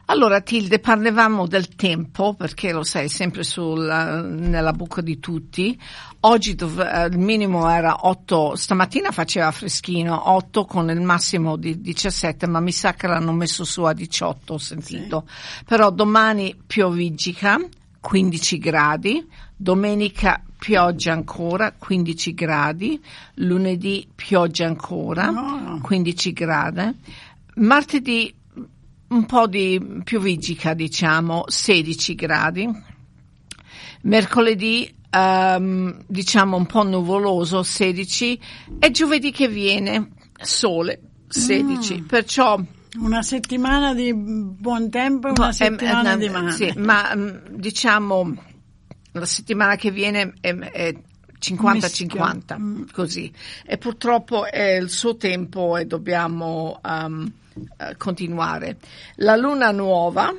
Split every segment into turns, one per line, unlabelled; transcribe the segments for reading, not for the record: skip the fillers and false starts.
Allora Tilde, parlavamo del tempo, perché lo sai, sempre nella bocca di tutti. Oggi il minimo era 8, stamattina faceva freschino, 8 con il massimo di 17, ma mi sa che l'hanno messo su a 18, ho sentito. Sì. Però domani pioviggica, 15 gradi, domenica pioggia ancora, 15 gradi, lunedì pioggia ancora, 15 gradi, martedì un po' di pioviggica, diciamo, 16 gradi, mercoledì diciamo un po' nuvoloso, 16, e giovedì che viene sole, 16, perciò
una settimana di buon tempo e una settimana di mare. Sì,
ma diciamo la settimana che viene è 50-50, così, e purtroppo è il suo tempo e dobbiamo continuare. La luna nuova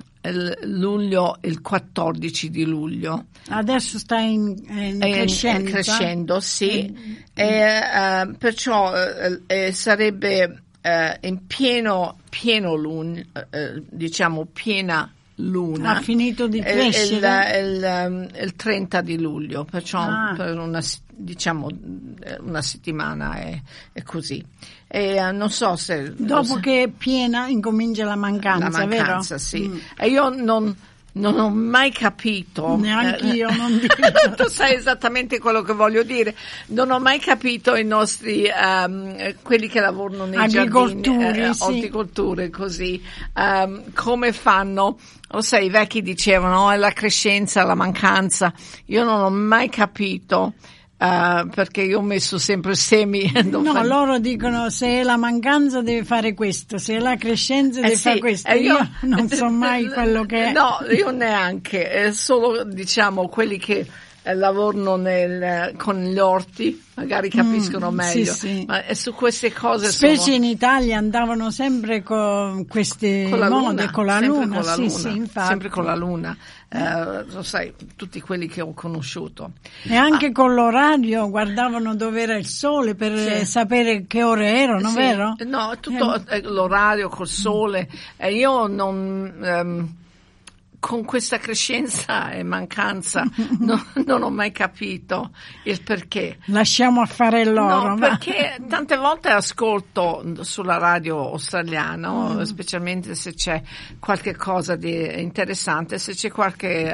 il 14 di luglio.
Adesso sta
crescendo, sì, perciò sarebbe in pieno luna, diciamo piena luna.
Ha finito di crescere?
Il 30 di luglio, perciò per una settimana è così. E non so se
dopo che è piena incomincia la mancanza, vero?
Sì. E io non ho mai capito,
neanche io, non dico.
Tu sai esattamente quello che voglio dire. Non ho mai capito i nostri quelli che lavorano nei giardini, orticolture, così, come fanno. Lo sai, i vecchi dicevano è la crescenza, la mancanza. Io non ho mai capito. Perché io ho messo sempre semi.
No, loro dicono se è la mancanza deve fare questo, se è la crescenza deve fare questo. Io non so mai quello che è.
No, io neanche, è solo diciamo quelli che lavorano con gli orti, magari capiscono meglio.
Sì.
Ma su queste cose
specie in Italia andavano sempre con queste mode, con la luna. Sì, infatti.
Sempre con la luna. Lo sai, tutti quelli che ho conosciuto.
E anche con l'orario guardavano dove era il sole per sapere che ore erano, vero?
No, tutto l'orario col sole. Io non con questa crescenza e mancanza non ho mai capito il perché.
Lasciamo a fare loro.
No, perché tante volte ascolto sulla radio australiana, specialmente se c'è qualche cosa di interessante, se c'è qualche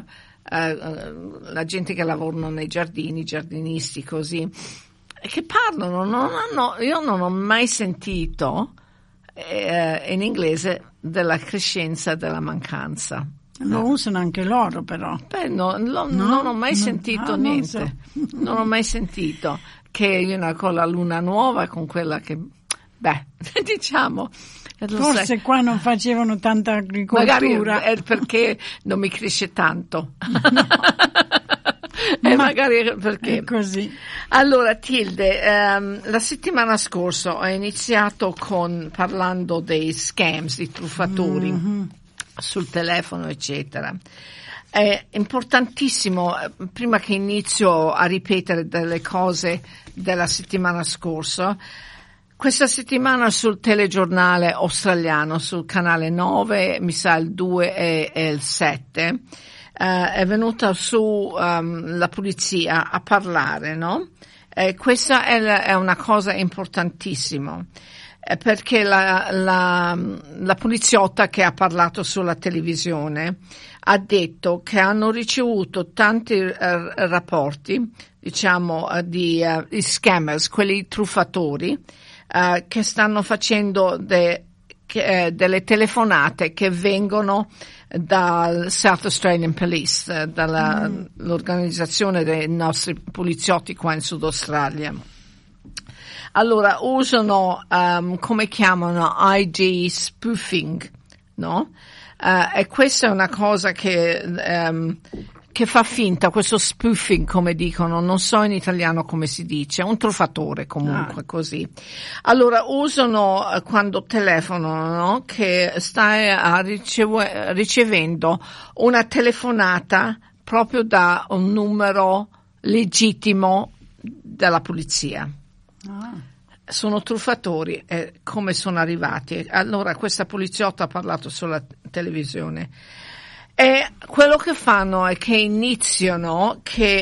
la gente che lavorano nei giardini, giardinisti così, che parlano, io non ho mai sentito in inglese della crescenza della mancanza.
Lo usano anche loro, però.
Non ho mai sentito niente. Non ho mai sentito che con la luna nuova, con quella che, diciamo.
Forse qua non facevano tanta agricoltura.
Magari è perché non mi cresce tanto. Magari perché.
È così.
Allora, Tilde, la settimana scorsa ho iniziato parlando dei scams, di truffatori sul telefono, eccetera. È importantissimo, prima che inizio a ripetere delle cose della settimana scorsa, questa settimana sul telegiornale australiano, sul canale 9, mi sa il 2 e il 7, è venuta su la polizia a parlare, no? Questa è una cosa importantissima, perché la poliziotta che ha parlato sulla televisione ha detto che hanno ricevuto tanti rapporti, diciamo, di scammers, quelli truffatori, che stanno facendo delle telefonate che vengono dal South Australian Police, dall'organizzazione dei nostri poliziotti qua in Sud Australia. Allora usano, come chiamano, ID spoofing, no? E questa è una cosa che fa finta, questo spoofing, come dicono, non so in italiano come si dice, un truffatore comunque, così. Allora usano quando telefonano, no? Che stai ricevendo una telefonata proprio da un numero legittimo della polizia. sono truffatori, come sono arrivati. Allora questa poliziotta ha parlato sulla televisione e quello che fanno è che iniziano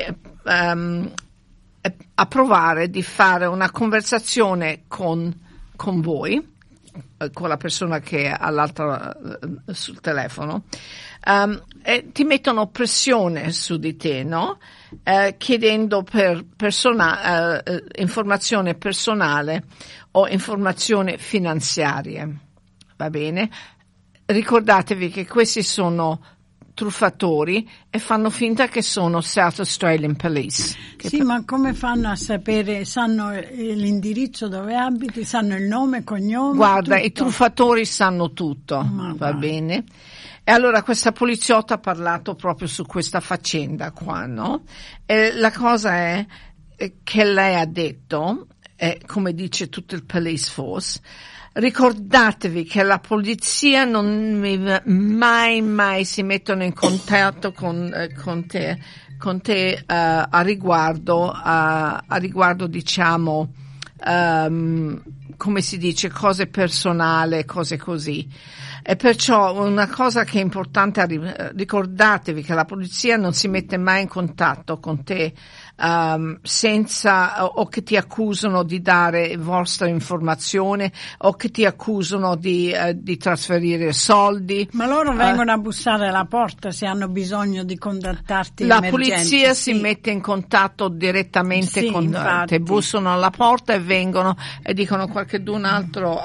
a provare di fare una conversazione con voi, con la persona che è all'altra sul telefono, e ti mettono pressione su di te, no? Chiedendo per informazione personale o informazioni finanziarie, va bene? Ricordatevi che questi sono truffatori e fanno finta che sono South Australian Police.
Sì, ma come fanno a sapere? Sanno l'indirizzo dove abiti, sanno il nome, cognome?
Guarda,
tutto.
I truffatori sanno tutto, va bene? E allora questa poliziotta ha parlato proprio su questa faccenda qua, no? E la cosa è che lei ha detto, come dice tutto il police force, ricordatevi che la polizia non mai si mettono in contatto con te a riguardo diciamo come si dice, cose personali, cose così. E perciò una cosa che è importante, ricordatevi che la polizia non si mette mai in contatto con te senza o che ti accusano di dare vostra informazione o che ti accusano di trasferire soldi.
Ma loro vengono a bussare alla porta se hanno bisogno di contattarti in
la
emergenza.
Polizia si mette in contatto direttamente con te, bussano alla porta e vengono e dicono qualchedun altro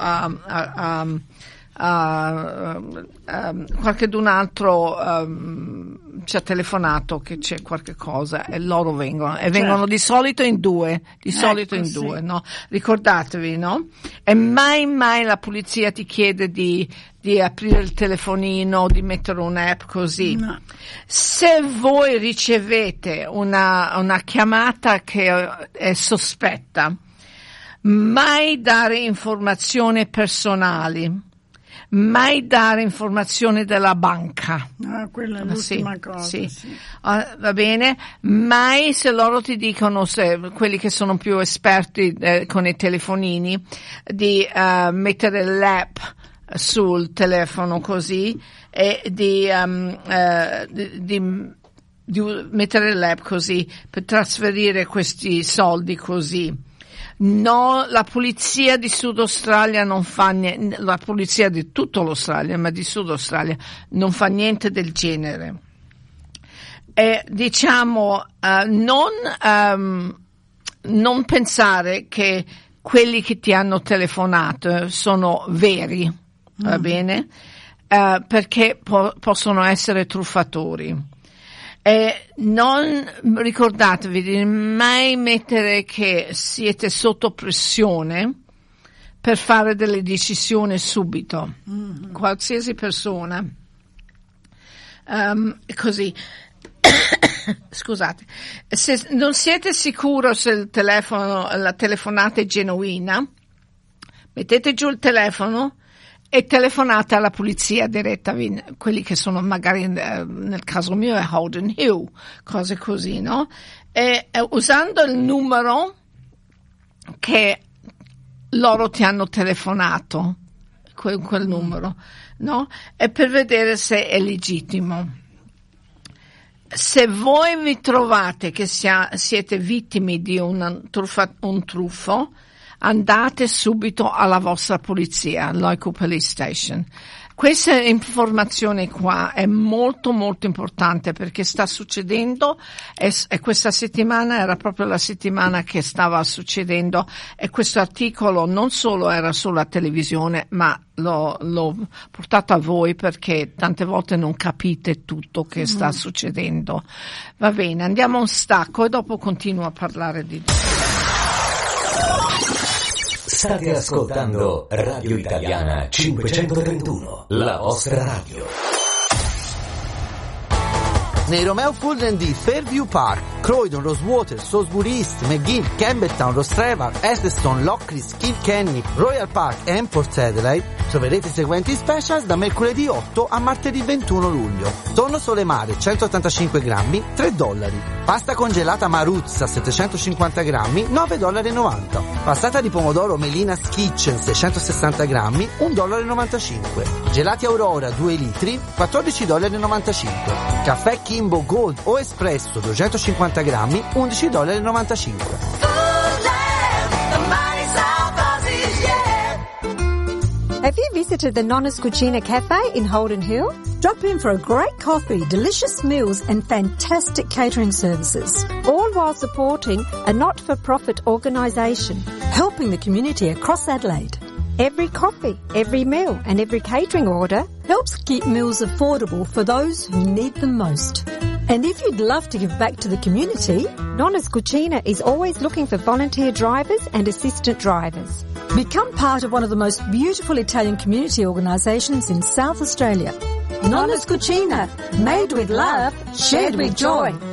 ci ha telefonato che c'è qualche cosa e loro vengono e vengono di solito in due, no? Ricordatevi, no? E mai la polizia ti chiede di aprire il telefonino, di mettere un'app così. No. Se voi ricevete una chiamata che è sospetta, mai dare informazioni personali. Mai dare informazioni della banca.
Quella è l'ultima cosa. Sì.
Va bene? Mai, se loro ti dicono, quelli che sono più esperti con i telefonini, di mettere l'app sul telefono così e di mettere l'app così per trasferire questi soldi così. No, la polizia di Sud Australia non fa niente, la polizia di tutta l'Australia, ma di Sud Australia non fa niente del genere. E diciamo, non pensare che quelli che ti hanno telefonato sono veri, va bene? Perché possono essere truffatori. E non ricordatevi di mai mettere che siete sotto pressione per fare delle decisioni subito. Qualsiasi persona così scusate, se non siete sicuri se la telefonata è genuina, mettete giù il telefono e telefonate alla polizia diretta, quelli che sono magari nel caso mio è Holden Hill, cose così, no? E usando il numero che loro ti hanno telefonato, quel numero, no? E per vedere se è legittimo. Se voi vi trovate che siete vittime di un truffo, andate subito alla vostra polizia, local police station. Questa informazione qua è molto molto importante perché sta succedendo e questa settimana era proprio la settimana che stava succedendo e questo articolo non solo era sulla televisione ma l'ho portato a voi perché tante volte non capite tutto che sta succedendo. Va bene, andiamo a un stacco e dopo continuo a parlare di...
State ascoltando Radio Italiana 531, la vostra radio.
Nei Romeo Fulden di Fairview Park Croydon, Rosewater, Salisbury East, McGill, Campbelltown, Rostrevor, Eccleston, Lockleys, Kilkenny, Royal Park e Port Adelaide troverete i seguenti specials da mercoledì 8 a martedì 21 luglio. Tonno sole mare 185 grammi, $3. Pasta congelata Maruzza 750 grammi, $9,90. Passata di pomodoro Melina's Kitchen 660 grammi, $1,95. Gelati Aurora 2 litri, $14,95. Caffè Kimbo Gold o Espresso 250 grammi, $11,95.
Have you visited the Nonna's Cucina Cafe in Holden Hill? Drop in for a great coffee, delicious meals and fantastic catering services, all while supporting a not-for-profit organisation, helping the community across Adelaide. Every coffee, every meal and every catering order helps keep meals affordable for those who need them most. And if you'd love to give back to the community, Nonna's Cucina is always looking for volunteer drivers and assistant drivers. Become part of one of the most beautiful Italian community organisations in South Australia. Nonna's Cucina, made with love, shared with joy.